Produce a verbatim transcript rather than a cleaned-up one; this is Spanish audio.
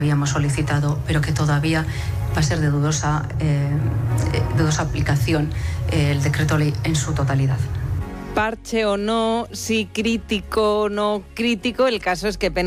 habíamos solicitado, pero que todavía va a ser de dudosa, eh, de dudosa aplicación eh, el decreto ley en su totalidad. Parche o no, si crítico o no crítico, el caso es que pena